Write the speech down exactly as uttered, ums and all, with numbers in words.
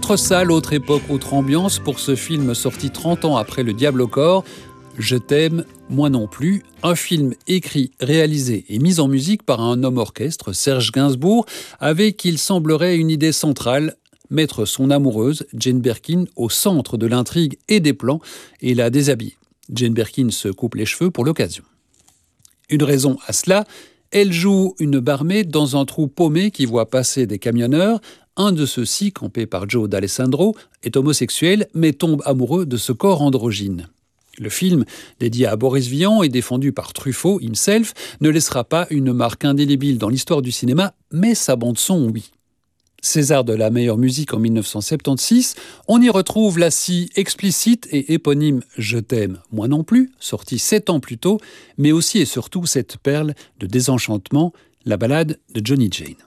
Autre salle, autre époque, autre ambiance pour ce film sorti trente ans après Le Diable au corps. Je t'aime, moi non plus. Un film écrit, réalisé et mis en musique par un homme orchestre, Serge Gainsbourg, avec, il semblerait, une idée centrale: mettre son amoureuse, Jane Birkin, au centre de l'intrigue et des plans et la déshabiller. Jane Birkin se coupe les cheveux pour l'occasion. Une raison à cela, elle joue une barmaid dans un trou paumé qui voit passer des camionneurs. Un de ceux-ci, campé par Joe D'Alessandro, est homosexuel mais tombe amoureux de ce corps androgyne. Le film, dédié à Boris Vian et défendu par Truffaut himself, ne laissera pas une marque indélébile dans l'histoire du cinéma, mais sa bande-son, oui. César de la meilleure musique en dix-neuf cent soixante-seize, on y retrouve la si explicite et éponyme « Je t'aime, moi non plus », sortie sept ans plus tôt, mais aussi et surtout cette perle de désenchantement, la ballade de Johnny Jane.